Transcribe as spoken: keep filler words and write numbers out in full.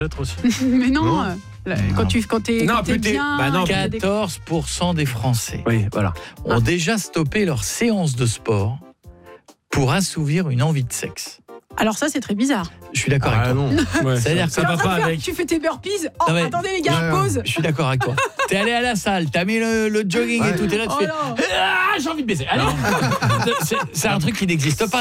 L'autre aussi. Mais non, Non. euh, là, quand tu quand t'es, Non, quand t'es plus t'es- bien... bah non, qu'il y a des- quatorze pour cent des Français Oui, voilà. ont déjà stoppé leur séance de sport pour assouvir une envie de sexe. Alors ça, c'est très bizarre. Je suis d'accord avec Ah toi. non. Ouais, C'est-à-dire ça T'es en va train pas de faire- avec. Tu fais tes burpees. Oh, Non, mais- attendez les gars, Ouais, pause. Je suis d'accord avec toi. T'es allé à la salle, t'as mis le, le jogging et Ouais. tout, t'es là, tu Oh fais non. ah, j'ai envie de baiser. Allez. C'est- C'est un truc qui n'existe pas.